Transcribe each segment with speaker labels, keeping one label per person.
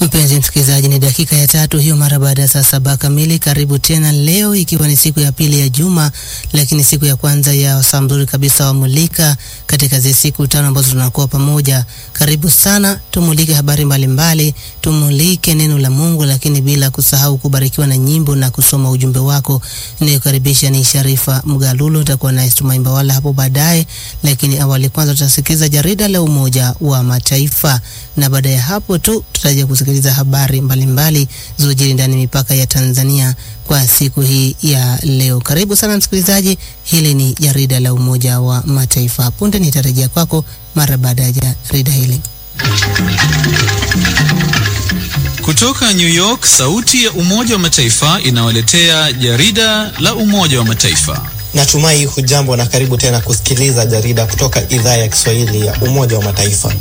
Speaker 1: Mpenzi msikilizaji, ni dakika ya 3 hiyo mara baada ya saa 7 kamili. Karibu tena leo, ikiwa ni siku ya pili ya juma, lakini siku ya kwanza ya saa mzuri kabisa wa Mulika katika zile siku 5 ambazo tunakuwa pamoja. Karibu sana, tumulike habari mbalimbali, tumulike neno la Mungu, lakini bila kusahau kubarikiwa na nyimbo na kusoma ujumbe wako. Ninayokaribisha ni Sharifa Mgalulo, utakuwa na Tumaimba wala hapo baadaye, lakini awali kwanza tutasikiza jarida la Umoja wa Mataifa, na baada ya hapo tu tutaje kusikiliza habari mbalimbali zilizojiri ndani mipaka ya Tanzania kwa siku hii ya leo. Karibu sana msikilizaji, hili ni jarida la Umoja wa Mataifa. Punde nitarejea kwako mara baada ya jarida hili.
Speaker 2: Kutoka New York, sauti ya Umoja wa Mataifa inawaletea jarida la Umoja wa Mataifa.
Speaker 3: Natumai hujambo na karibu tena kusikiliza jarida kutoka idhaa ya Kiswahili ya Umoja wa Mataifa.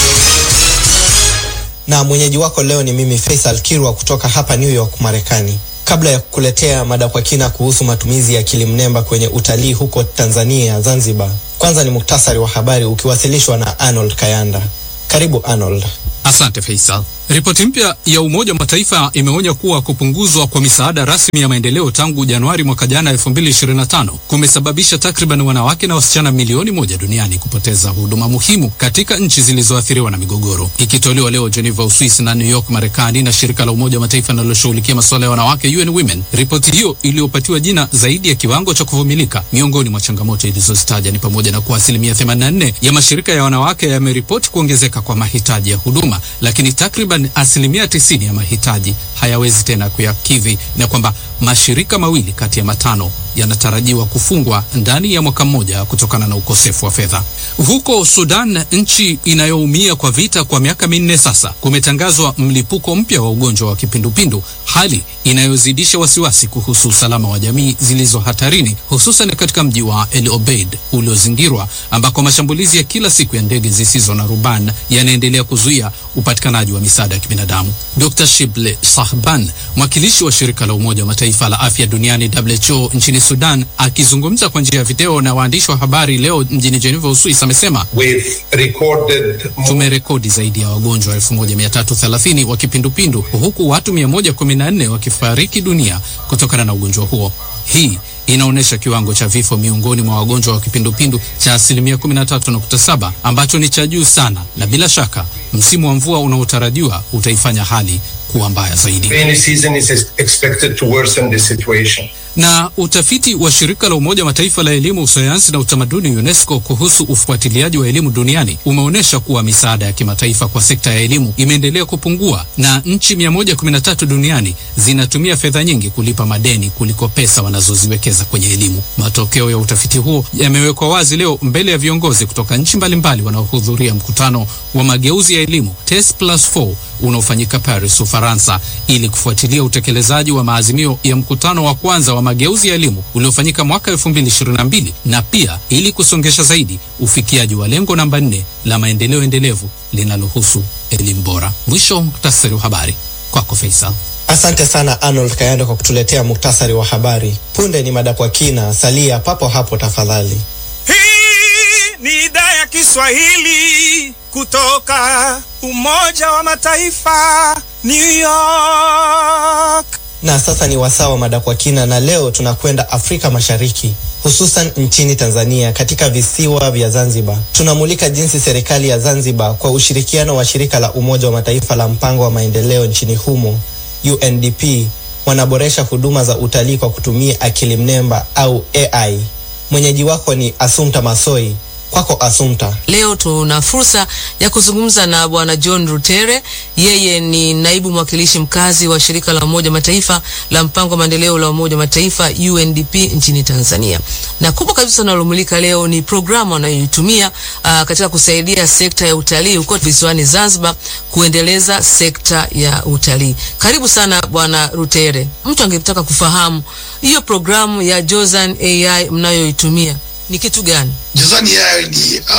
Speaker 3: Na mwenyeji wako leo ni mimi Faisal Kirwa kutoka hapa New York, Marekani. Kabla ya kukuletea mada kwa kina kuhusu matumizi ya akili mnemba kwenye utalii huko Tanzania, Zanzibar, kwanza ni muktasari wa habari ukiwasilishwa na Arnold Kayanda. Karibu Arnold.
Speaker 4: Asante Faisal. Ripoti mpya ya Umoja wa Mataifa imeonya kuwa kupunguzwa kwa misaada rasmi ya maendeleo tangu Januari mwaka jana 2025 kumesababisha takriban wanawake na wasichana milioni 1 duniani kupoteza huduma muhimu katika nchi zilizoathiriwa na migogoro. Ikitolewa leo Geneva, Uswisi na New York, Marekani na shirika la Umoja wa Mataifa linaloshughulikia masuala ya wanawake UN Women, ripoti hiyo iliyopatiwa jina zaidi ya kiwango cha kuvumilika, miongoni mwa changamoto ilizozitaja ni pamoja na kuwa 84% ya mashirika ya wanawake yameripoti kuongezeka kwa mahitaji ya huduma, lakini takriban 90% ya mahitaji hayawezi tena kuyakidhi, na kwamba mashirika 2 kati ya 5 yanatarajiwa kufungwa ndani ya mwaka mmoja kutokana na ukosefu wa fedha. Huko Sudan, nchi inayoumia kwa vita kwa miaka 4 sasa, kumetangazwa mlipuko mpya wa ugonjwa wa kipindupindu, hali inayozidisha wasiwasi kuhusu usalama wa jamii zilizo hatarini, hususan katika mji wa El Obeid uliozingirwa, ambako mashambulizi ya kila siku ya ndege zisizo na rubani yanaendelea kuzuia upatikanaji wa misaada ya kibinadamu. Dr. Shible Sahban, mwakilishi wa shirika la Umoja wa Mataifa la Afya Duniani WHO nchini Sudan, akizungumza kwa njia ya video na waandishi wa habari leo mjini Geneva, Uswisi, amesema tumerekodi zaidi ya wagonjwa 1330 wa kipindupindu, huku watu 114 wakifariki dunia kutokana na ugonjwa huo. Hii inaonesha kiwango cha vifo miongoni mwa wagonjwa wa kipindupindu cha 13.7, ambacho ni cha juu sana, na bila shaka msimu wa mvua unaotarajiwa utaifanya hali kuwa mbaya zaidi. Na utafiti wa shirika la Umoja wa Mataifa la elimu, sayansi na utamaduni UNESCO kuhusu ufuatiliaji wa elimu duniani umeonyesha kuwa misaada ya kimataifa kwa sekta ya elimu imeendelea kupungua, na nchi 113 duniani zinatumia fedha nyingi kulipa madeni kuliko pesa wanazoziwekeza kwenye elimu. Matokeo ya utafiti huo yamewekwa wazi leo mbele ya viongozi kutoka nchi mbalimbali wanaohudhuria mkutano wa mageuzi ya elimu TES+4 unaofanyika Paris, Ufaransa, ili kufuatilia utekelezaji wa maazimio ya mkutano wa kwanza wa mageuzi ya elimu uliofanyika mwaka 2022, na pia ili kusongesha zaidi ufikiaji wa lengo namba 4 la maendeleo endelevu linalohusu elimu bora. Mwisho muktasari wa habari kwako Faisal.
Speaker 3: Asante sana Arnold Kayanda kwa kutuletea muktasari wa habari. Punde ni mada kwa kina, salia papo hapo tafadhali.
Speaker 5: Hii ni idhaa ya Kiswahili kutoka Umoja wa Mataifa, New York.
Speaker 3: Na sasa ni wasaa wa mada kwa kina, na leo tunakwenda Afrika Mashariki, hususan nchini Tanzania, katika visiwa vya Zanzibar. Tunamulika jinsi serikali ya Zanzibar kwa ushirikiano wa shirika la Umoja wa Mataifa la mpango wa maendeleo nchini humo UNDP wanaboresha huduma za utalii kwa kutumia akili mnemba au AI. Mwenyeji wako ni Assumpta Massoi. Kwako Assumpta.
Speaker 6: Leo tuna fursa ya kuzungumza na Bwana John Rutere. Yeye ni naibu mwakilishi mkazi wa shirika la Umoja Mataifa la mpango wa maendeleo la Umoja Mataifa UNDP nchini Tanzania. Na kubwa kabisa tunalomulika leo ni programu anayoitumia katika kusaidia sekta ya utalii huko visiwani Zanzibar kuendeleza sekta ya utalii. Karibu sana Bwana Rutere. Mtu angetaka kufahamu hiyo programu ya Jozan AI mnayoitumia ni kitu gani?
Speaker 7: Jozan AI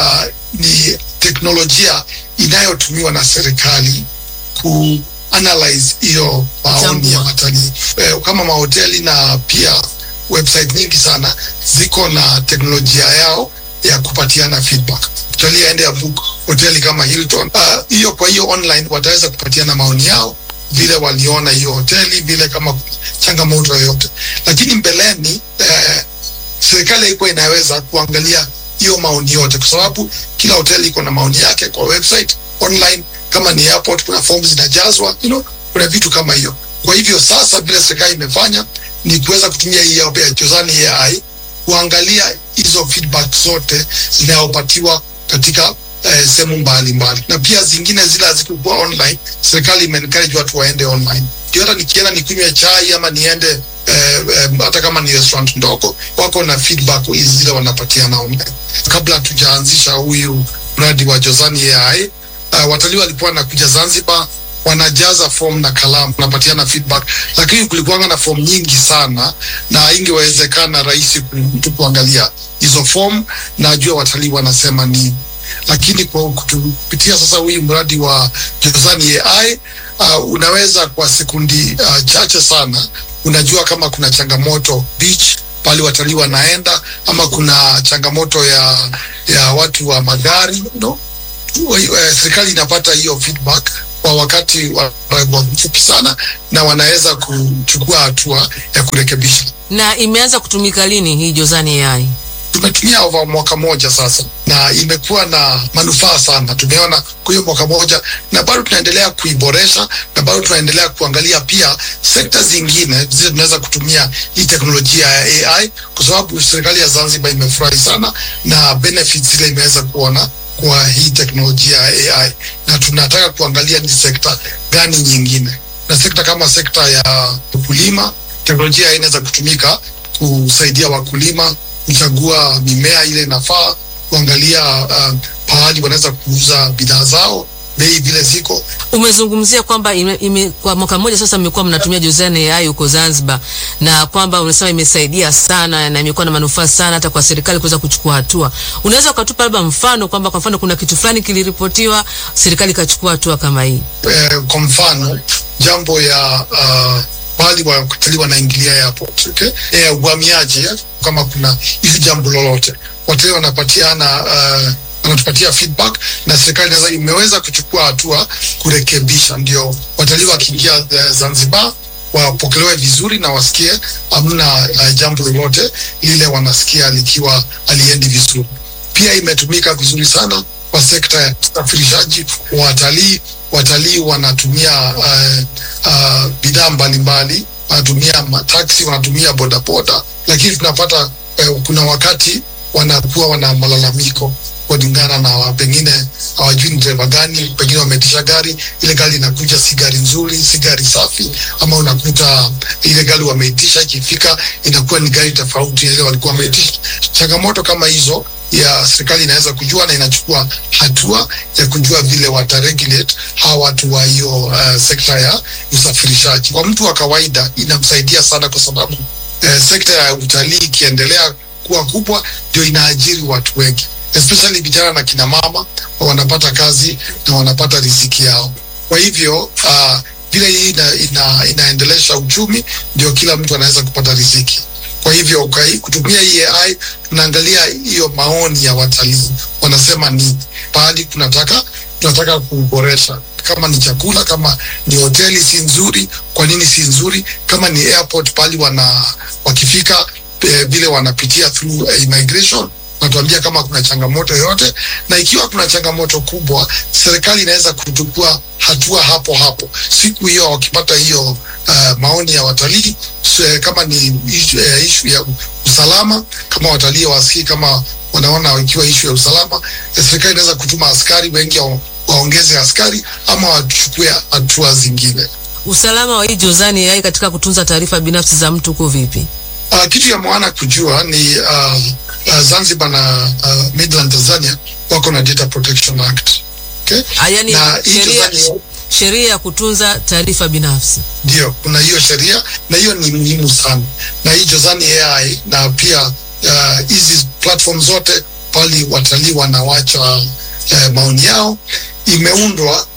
Speaker 7: ni teknolojia inayotumiwa na serikali ku-analyze hiyo maoni ya watalii. Kama mahoteli na pia website nyingi sana ziko na teknolojia yao ya kupatiana feedback. Mtalii aende book hoteli kama Hilton. Hiyo kwa hiyo online wataweza kupatiana maoni yao vile waliona hiyo hoteli, vile kama changamoto yoyote. Lakini mbeleni serikali haikuwa inaweza kuangalia hiyo maoni yote, kwa sababu kila hoteli iko na maoni yake kwa website, online. Kama ni airport kuna forms zinajazwa, kuna vitu kama hiyo. Kwa hivyo sasa vile serikali imefanya ni kuweza kutumia hii ya Jozani AI kuangalia hizo feedback zote zinazopatiwa katika sehemu mbalimbali, na pia zingine zile hazikuwa online. Serikali imeencourage watu waende online. Ndio hata nikienda nikunywe chai ama niende hata kama ni restaurant ndogo, wako na feedback zile wanapatiana online. Kabla tujaanzisha huyu mradi wa Jozani AI, watalii walikuwa wanakuja Zanzibar, wanajaza form na kalamu, wanapatiana feedback, lakini kulikuwa na form nyingi sana na ingewezekana rahisi mtu kuangalia hizo form na ajue watalii wanasema nini. Lakini kwa kupitia sasa huyu mradi wa Jozani AI, unaweza kwa sekundi chache sana unajua kama kuna changamoto beach pale watalii wanaenda, ama kuna changamoto ya watu wa magari, serikali inapata hiyo feedback kwa wakati wa mfupi sana, na wanaweza kuchukua hatua ya kurekebisha.
Speaker 6: Na imeanza kutumika lini hii Jozani AI?
Speaker 7: Tumetumia over mwaka moja sasa na imekuwa na manufaa sana. Tumeona kwa hiyo mwaka moja, na bado tunaendelea kuiboresha, na bado tunaendelea kuangalia pia sekta zingine zile tunaweza kutumia hii teknolojia ya AI, kwa sababu serikali ya Zanzibar imefurahi sana na benefits zile imeweza kuona kwa hii teknolojia ya AI, na tunataka kuangalia ni sekta gani nyingine. Na sekta kama sekta ya ukulima, teknolojia inaweza kutumika kusaidia wakulima kuchagua mimea ile inafaa, kuangalia pahali wanaweza kuuza bidhaa zao, bei vile ziko.
Speaker 6: Umezungumzia kwamba kwa mwaka mmoja sasa mmekuwa mnatumia Jozani AI huko Zanzibar, na kwamba unasema imesaidia sana na imekuwa na manufaa sana hata kwa serikali kuweza kuchukua hatua. Unaweza ukatupa labda mfano kwamba kwa mfano kuna kitu fulani kiliripotiwa, serikali ikachukua hatua kama hii?
Speaker 7: Kwa mfano jambo ya bali watalii wanaingilia airport, uhamiaji, kama kuna hizi jambo lolote, watalii wanatupatia feedback na serikali sasa imeweza kuchukua hatua kurekebisha, ndio watalii wakiingia Zanzibar wapokelewe vizuri na wasikie hamna jambo lolote lile wanasikia likiwa aliendi vizuri. Pia imetumika vizuri sana kwa sekta ya usafirishaji wa watalii. Watalii wanatumia bidhaa mbalimbali, wanatumia mataxi, wanatumia bodaboda, lakini tunapata kuna wakati wanakuwa wana malalamiko kulingana na pengine hawajui ni driver gani, pengine wameitisha gari, ile gari inakuja si gari nzuri, si gari safi, ama unakuta ile gari wameitisha ikifika inakuwa ni gari tofauti ile walikuwa wameitisha. Changamoto kama hizo ya serikali inaweza kujua na inachukua hatua ya kujua vile wataregulate hawa watu wa hiyo sekta ya usafirishaji. Kwa mtu wa kawaida inamsaidia sana, kwa sababu sekta ya utalii ikiendelea kuwa kubwa ndio inaajiri watu wengi, especially vijana na kina mama wanapata kazi na wanapata riziki yao. Kwa hivyo vile hii inaendelesha uchumi, ndio kila mtu anaweza kupata riziki. Kwa hivyo kutumia hii AI tunaangalia hiyo maoni ya watalii, wanasema ni pahali tunataka kuboresha. Kama ni chakula, kama ni hoteli si nzuri, kwa nini si nzuri? Kama ni airport, pahali wakifika vile wanapitia through immigration, natuambia kama kuna changamoto yoyote, na ikiwa kuna changamoto kubwa, serikali inaweza kuchukua hatua hapo siku hiyo wakipata hiyo maoni ya watalii. Kama ni issue ya usalama, kama watalii wasikii kama wanaona ikiwa issue ya usalama, serikali inaweza kutuma askari wengi, waongeze askari ama wachukue hatua zingine.
Speaker 6: Usalama wa hii Jozani AI katika kutunza taarifa binafsi za mtu uko vipi?
Speaker 7: Kitu ya maana kujua ni Zanzibar na Midland Tanzania wako na Data Protection Act. Okay?
Speaker 6: Yani sheria ya kutunza taarifa binafsi.
Speaker 7: Ndio, kuna hiyo sheria na hiyo ni muhimu sana. Na hii Jozani AI na pia hizi platform zote pali watalii wanawacha maoni yao, imeundwa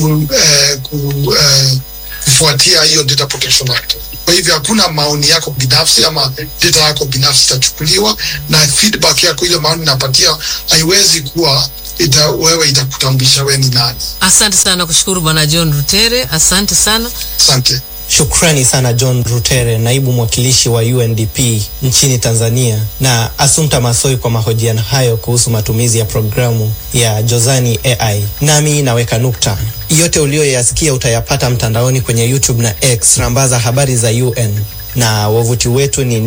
Speaker 7: kufuatia hiyo Data Protection Act. Kwa hivyo hakuna maoni yako binafsi ama data yako binafsi itachukuliwa, na feedback yako ile maoni napatia haiwezi kuwa wewe itakutambulisha wewe ni nani.
Speaker 6: Asante sana, kushukuru Bwana John Rutere, asante sana.
Speaker 7: Asante.
Speaker 3: Shukrani sana John Rutere, naibu mwakilishi wa UNDP nchini Tanzania, na Assumpta Massoi kwa mahojiano hayo kuhusu matumizi ya programu ya Jozani AI. Nami naweka nukta. Yote uliyoyasikia utayapata mtandaoni kwenye YouTube na X. Rambaza habari za UN, na wavuti wetu ni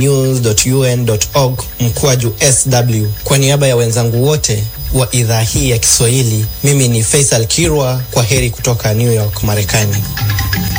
Speaker 3: news.un.org/SW. Kwa niaba ya wenzangu wote wa idhaa hii ya Kiswahili, mimi ni Faisal Kirwa. Kwa heri kutoka New York, Marekani.